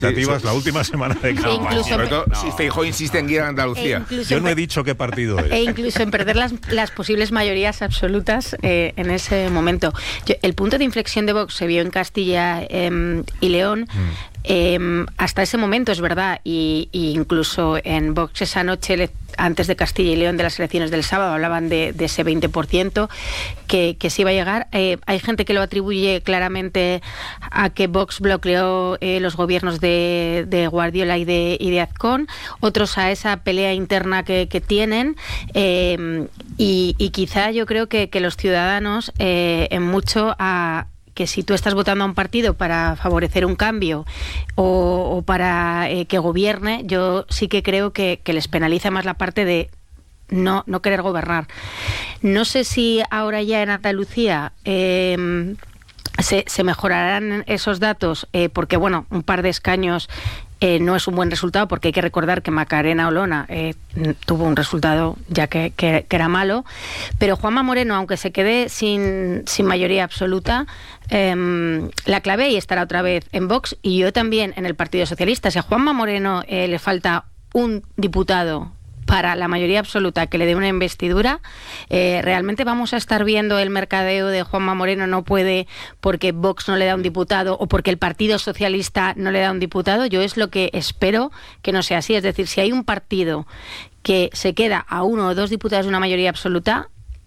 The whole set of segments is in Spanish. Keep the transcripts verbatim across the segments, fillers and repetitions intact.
expectativas la última semana de campaña. Sobre todo no. si Feijóo insiste en ir a Andalucía. E Yo no he dicho qué partido es. E incluso en perder las, las posibles mayorías absolutas eh, en ese momento. Yo, el punto de inflexión de Vox se vio en Castilla eh, y León. Mm. Eh, hasta ese momento es verdad, y, y incluso en Vox esa noche, le, antes de Castilla y León, de las elecciones del sábado, hablaban de, de ese veinte por ciento que, que se iba a llegar. Eh, hay gente que lo atribuye claramente a que Vox bloqueó eh, los gobiernos de, de Guardiola y de, y de Azcón, otros a esa pelea interna que, que tienen, eh, y, y quizá yo creo que, que los ciudadanos eh, en mucho a que si tú estás votando a un partido para favorecer un cambio o, o para eh, que gobierne, yo sí que creo que, que les penaliza más la parte de no, no querer gobernar. No sé si ahora ya en Andalucía eh, se, se mejorarán esos datos, eh, porque bueno, un par de escaños Eh, no es un buen resultado, porque hay que recordar que Macarena Olona eh, tuvo un resultado ya que, que, que era malo, pero Juanma Moreno, aunque se quede sin, sin mayoría absoluta, eh, la clave ahí estará otra vez en Vox y yo también en el Partido Socialista. Si a Juanma Moreno eh, le falta un diputado para la mayoría absoluta que le dé una investidura, eh, realmente vamos a estar viendo el mercadeo de Juanma Moreno no puede porque Vox no le da un diputado o porque el Partido Socialista no le da un diputado. Yo es lo que espero que no sea así. Es decir, si hay un partido que se queda a uno o dos diputados de una mayoría absoluta,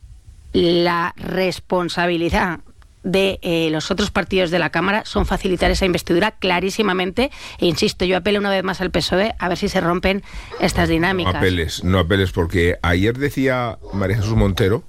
la responsabilidad de eh, los otros partidos de la Cámara son facilitar esa investidura clarísimamente, e insisto, yo apelo una vez más al P S O E a ver si se rompen estas dinámicas. No apeles, no apeles, porque ayer decía María Jesús Montero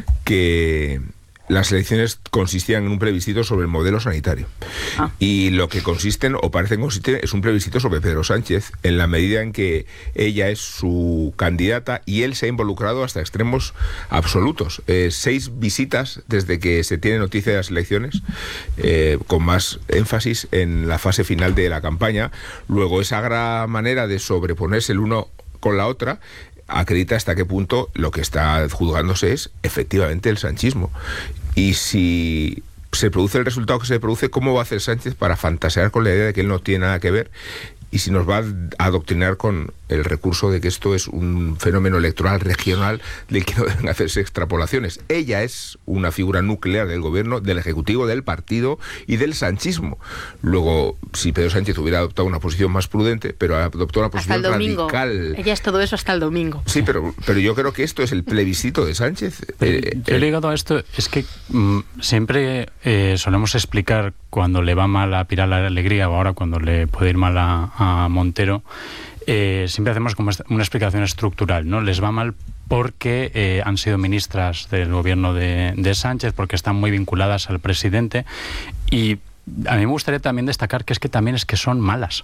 que las elecciones consistían en un plebiscito sobre el modelo sanitario. Ah. Y lo que consisten, o parecen consistir, es un plebiscito sobre Pedro Sánchez, en la medida en que ella es su candidata y él se ha involucrado hasta extremos absolutos. Eh, seis visitas desde que se tiene noticia de las elecciones, eh, con más énfasis en la fase final de la campaña. Luego, esa gran manera de sobreponerse el uno con la otra acredita hasta qué punto lo que está juzgándose es efectivamente el sanchismo. Y si se produce el resultado que se produce, ¿cómo va a hacer Sánchez para fantasear con la idea de que él no tiene nada que ver? Y si nos va a adoctrinar con el recurso de que esto es un fenómeno electoral regional del que no deben hacerse extrapolaciones. Ella es una figura nuclear del gobierno, del ejecutivo, del partido y del sanchismo. Luego, si Pedro Sánchez hubiera adoptado una posición más prudente, pero adoptó una posición radical. Ella es todo eso hasta el domingo. Sí, pero, pero yo creo que esto es el plebiscito de Sánchez. Eh, yo he ligado a esto, es que mmm, siempre eh, solemos explicar cuando le va mal a Pilar la Alegría o ahora cuando le puede ir mal a, a Montero, eh, siempre hacemos como una explicación estructural, ¿no? Les va mal porque eh, han sido ministras del gobierno de, de Sánchez, porque están muy vinculadas al presidente, y a mí me gustaría también destacar que es que también es que son malas.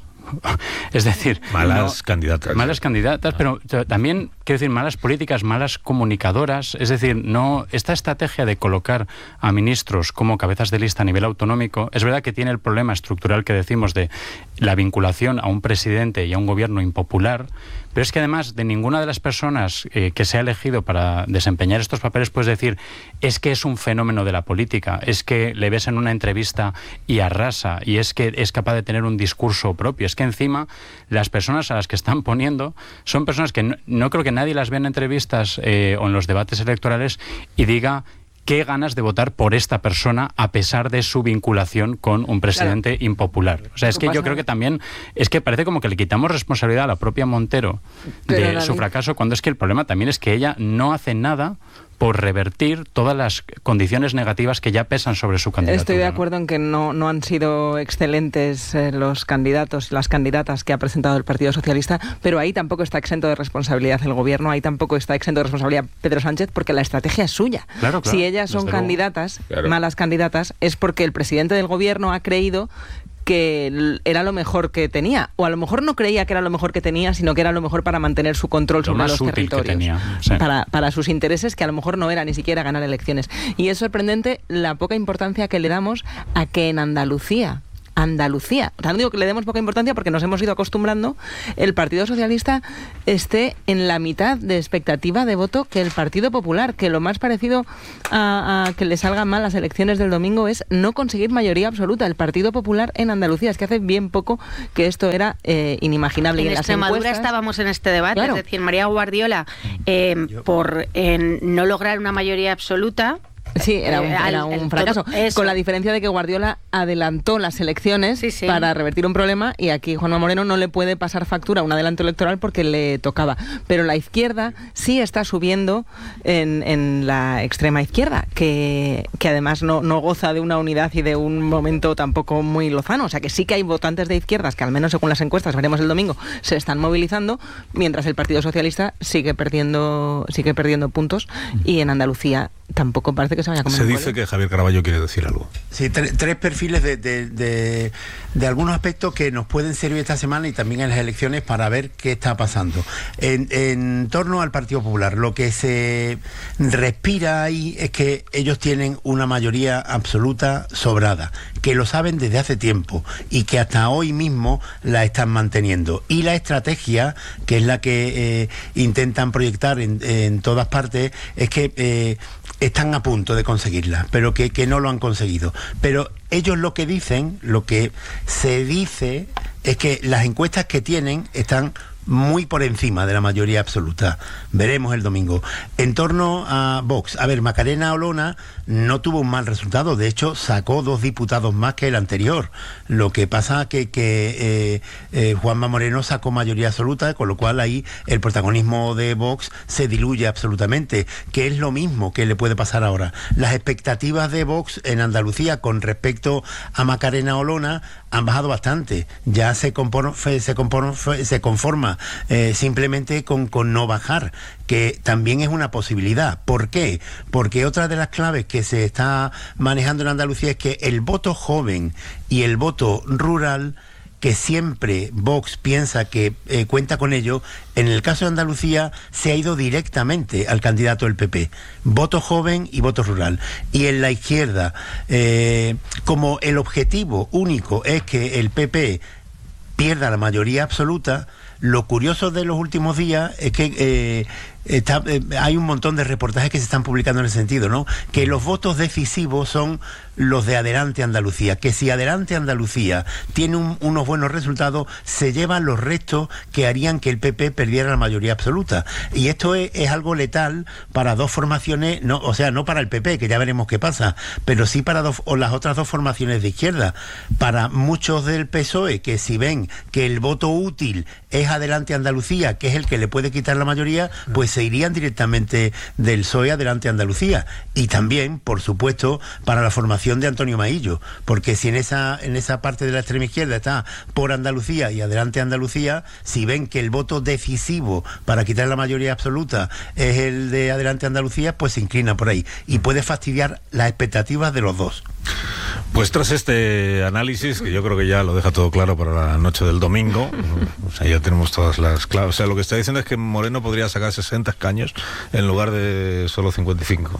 Es decir, malas no, candidatas. Malas candidatas, pero también, quiero decir, malas políticas, malas comunicadoras. Es decir, no esta estrategia de colocar a ministros como cabezas de lista a nivel autonómico, es verdad que tiene el problema estructural que decimos de la vinculación a un presidente y a un gobierno impopular, pero es que además de ninguna de las personas eh, que se ha elegido para desempeñar estos papeles puedes decir es que es un fenómeno de la política, es que le ves en una entrevista y arrasa, y es que es capaz de tener un discurso propio. Es que encima las personas a las que están poniendo son personas que no, no creo que nadie las vea en entrevistas eh, o en los debates electorales y diga qué ganas de votar por esta persona a pesar de su vinculación con un presidente claro. impopular. O sea, es que yo creo que también, es que parece como que le quitamos responsabilidad a la propia Montero Pero de David. su fracaso, cuando es que el problema también es que ella no hace nada por revertir todas las condiciones negativas que ya pesan sobre su candidatura. Estoy de ¿no? acuerdo en que no, no han sido excelentes eh, los candidatos, las candidatas que ha presentado el Partido Socialista, pero ahí tampoco está exento de responsabilidad el gobierno, ahí tampoco está exento de responsabilidad Pedro Sánchez, porque la estrategia es suya. Claro, claro, si ellas son candidatas, claro. malas candidatas, es porque el presidente del gobierno ha creído que era lo mejor que tenía, o a lo mejor no creía que era lo mejor que tenía, sino que era lo mejor para mantener su control lo sobre más los útil territorios, que tenía. Sí. para, para sus intereses, que a lo mejor no era ni siquiera ganar elecciones. Y es sorprendente la poca importancia que le damos a que en Andalucía Andalucía. O sea, no digo que le demos poca importancia porque nos hemos ido acostumbrando, el Partido Socialista esté en la mitad de expectativa de voto que el Partido Popular, que lo más parecido a, a que le salgan mal las elecciones del domingo es no conseguir mayoría absoluta. El Partido Popular en Andalucía, es que hace bien poco que esto era eh, inimaginable. En, y en Extremadura las encuestas, estábamos en este debate, claro. Es decir, María Guardiola, eh, por eh, no lograr una mayoría absoluta. Sí, era un, era un fracaso. Con la diferencia de que Guardiola adelantó las elecciones sí, sí. para revertir un problema y aquí Juanma Moreno no le puede pasar factura a un adelanto electoral porque le tocaba. Pero la izquierda sí está subiendo en, en la extrema izquierda, que, que además no, no goza de una unidad y de un momento tampoco muy lozano. O sea que sí que hay votantes de izquierdas que al menos según las encuestas, veremos el domingo, se están movilizando, mientras el Partido Socialista sigue perdiendo, sigue perdiendo puntos y en Andalucía tampoco parece que se vaya a comer. Se dice que Javier Caraballo quiere decir algo. Sí, tre- tres perfiles de, de, de, de algunos aspectos que nos pueden servir esta semana y también en las elecciones para ver qué está pasando. En, en torno al Partido Popular, lo que se respira ahí es que ellos tienen una mayoría absoluta sobrada, que lo saben desde hace tiempo y que hasta hoy mismo la están manteniendo. Y la estrategia, que es la que eh, intentan proyectar en, en todas partes, es que eh, están a punto de conseguirla, pero que, que no lo han conseguido. Pero ellos lo que dicen, lo que se dice, es que las encuestas que tienen están muy por encima de la mayoría absoluta. Veremos el domingo. En torno a Vox, a ver, Macarena Olona no tuvo un mal resultado, de hecho sacó dos diputados más que el anterior. Lo que pasa que, que eh, eh, Juanma Moreno sacó mayoría absoluta, con lo cual ahí el protagonismo de Vox se diluye absolutamente, que es lo mismo que le puede pasar ahora. Las expectativas de Vox en Andalucía con respecto a Macarena Olona han bajado bastante. Ya se conforma, se conforma, se conforma eh, simplemente con, con no bajar, que también es una posibilidad. ¿Por qué? Porque otra de las claves que se está manejando en Andalucía es que el voto joven y el voto rural, que siempre Vox piensa que eh, cuenta con ello, en el caso de Andalucía se ha ido directamente al candidato del P P. Voto joven y voto rural. Y en la izquierda, eh, como el objetivo único es que el P P pierda la mayoría absoluta, lo curioso de los últimos días es que eh, está, eh, hay un montón de reportajes que se están publicando en el sentido, ¿no? Que los votos decisivos son los de Adelante Andalucía, que si Adelante Andalucía tiene un, unos buenos resultados, se llevan los restos que harían que el P P perdiera la mayoría absoluta. Y esto es, es algo letal para dos formaciones, no, o sea, no para el P P, que ya veremos qué pasa, pero sí para dos, o las otras dos formaciones de izquierda. Para muchos del P S O E, que si ven que el voto útil es Adelante Andalucía, que es el que le puede quitar la mayoría, pues se irían directamente del P S O E Adelante Andalucía. Y también, por supuesto, para la formación de Antonio Maillo, porque si en esa en esa parte de la extrema izquierda está por Andalucía y Adelante Andalucía, si ven que el voto decisivo para quitar la mayoría absoluta es el de Adelante Andalucía, pues se inclina por ahí y puede fastidiar las expectativas de los dos. Pues tras este análisis, que yo creo que ya lo deja todo claro para la noche del domingo, o sea, ya tenemos todas las claves. O sea, lo que está diciendo es que Moreno podría sacar sesenta escaños en lugar de solo cincuenta y cinco.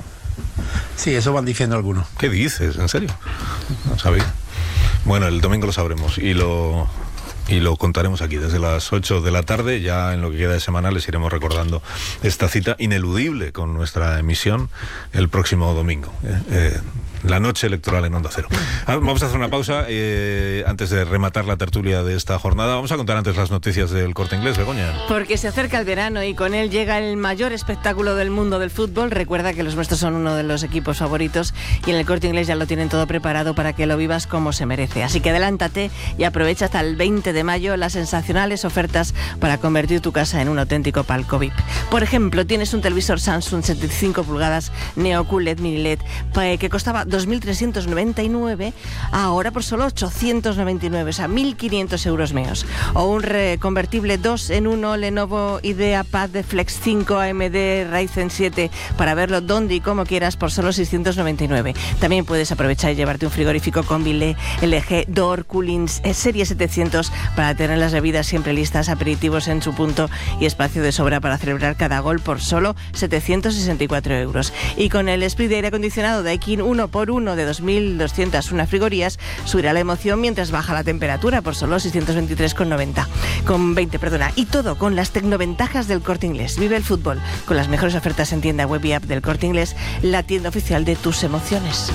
Sí, eso van diciendo algunos. ¿Qué dices? ¿En serio? No sabía. Bueno, el domingo lo sabremos y lo y lo contaremos aquí desde las ocho de la tarde. Ya en lo que queda de semana les iremos recordando esta cita ineludible con nuestra emisión el próximo domingo. Eh, eh, La noche electoral en Onda Cero. Vamos a hacer una pausa eh, antes de rematar la tertulia de esta jornada. Vamos a contar antes las noticias del Corte Inglés, Begoña. Porque se acerca el verano y con él llega el mayor espectáculo del mundo del fútbol. Recuerda que los nuestros son uno de los equipos favoritos y en el Corte Inglés ya lo tienen todo preparado para que lo vivas como se merece. Así que adelántate y aprovecha hasta el veinte de mayo las sensacionales ofertas para convertir tu casa en un auténtico palco V I P. Por ejemplo, tienes un televisor Samsung setenta y cinco pulgadas Neo Q L E D Mini L E D que costaba dos mil trescientos noventa y nueve, ahora por solo ochocientos noventa y nueve, o sea, mil quinientos euros menos. O un reconvertible dos en uno Lenovo IdeaPad de Flex cinco A M D Ryzen siete para verlo donde y como quieras por solo seiscientos noventa y nueve. También puedes aprovechar y llevarte un frigorífico Combi L G Door Cooling Serie setecientos para tener las bebidas siempre listas, aperitivos en su punto y espacio de sobra para celebrar cada gol por solo setecientos sesenta y cuatro euros. Y con el split de aire acondicionado Daikin uno por por uno de dos mil doscientas una frigorías subirá la emoción mientras baja la temperatura por solo seiscientos veintitrés con noventa, con veinte, perdona. Y todo con las tecnoventajas del Corte Inglés. Vive el fútbol con las mejores ofertas en tienda web y app del Corte Inglés, la tienda oficial de tus emociones.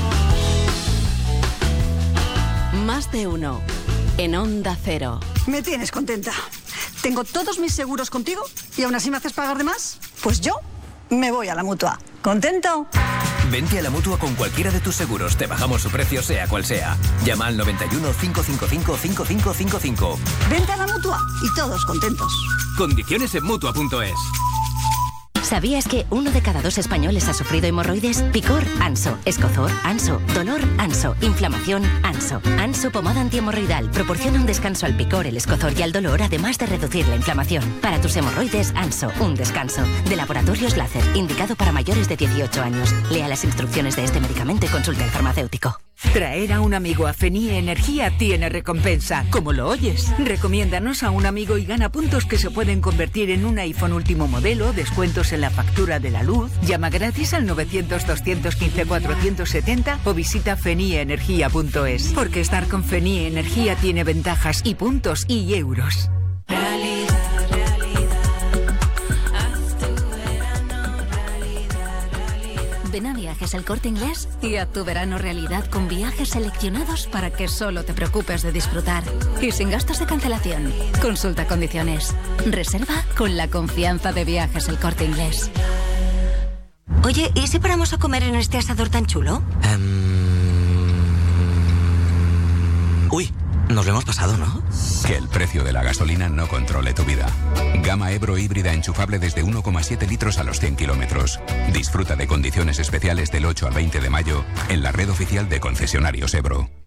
Más de uno en Onda Cero. Me tienes contenta. Tengo todos mis seguros contigo y aún así me haces pagar de más. Pues yo me voy a la Mutua. ¿Contento? Vente a la Mutua con cualquiera de tus seguros. Te bajamos su precio sea cual sea. Llama al noventa y uno, cinco cinco cinco, cinco cinco cinco cinco. Vente a la Mutua y todos contentos. Condiciones en Mutua punto es. ¿Sabías que uno de cada dos españoles ha sufrido hemorroides? Picor, Anso. Escozor, Anso. Dolor, Anso. Inflamación, Anso. Anso pomada antihemorroidal proporciona un descanso al picor, el escozor y al dolor, además de reducir la inflamación. Para tus hemorroides, Anso, un descanso. De Laboratorios Láser, indicado para mayores de dieciocho años. Lea las instrucciones de este medicamento y consulte al farmacéutico. Traer a un amigo a Fenie Energía tiene recompensa. ¿Cómo lo oyes? Recomiéndanos a un amigo y gana puntos que se pueden convertir en un iPhone último modelo, descuentos en la factura de la luz. Llama gratis al novecientos, doscientos quince, cuatrocientos setenta o visita fenie energía punto es. Porque estar con Fenie Energía tiene ventajas y puntos y euros. Ven a Viajes El Corte Inglés y haz tu verano realidad con viajes seleccionados para que solo te preocupes de disfrutar. Y sin gastos de cancelación. Consulta condiciones. Reserva con la confianza de Viajes El Corte Inglés. Oye, ¿y si paramos a comer en este asador tan chulo? Um... Uy, nos lo hemos pasado, ¿no? Que el precio de la gasolina no controle tu vida. Gama Ebro híbrida enchufable desde uno coma siete litros a los cien kilómetros. Disfruta de condiciones especiales del ocho al veinte de mayo en la red oficial de concesionarios Ebro.